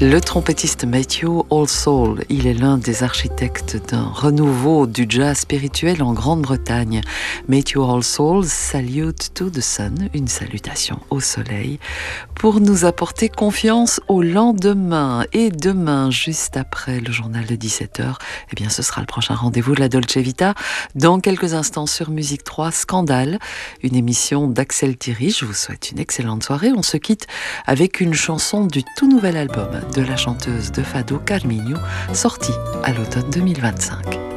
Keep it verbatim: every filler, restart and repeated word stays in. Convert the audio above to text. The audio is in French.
Le trompettiste Matthew Halsall, il est l'un des architectes d'un renouveau du jazz spirituel en Grande-Bretagne. Matthew Halsall salute to the sun, une salutation au soleil, pour nous apporter confiance au lendemain. Et demain, juste après le journal de dix-sept heures, eh bien, ce sera le prochain rendez-vous de la Dolce Vita. Dans quelques instants sur Musique trois, Scandale, une émission d'Axel Thierry. Je vous souhaite une excellente soirée. On se quitte avec une chanson du tout nouvel album de la chanteuse de fado Carminho, sorti à l'automne deux mille vingt-cinq.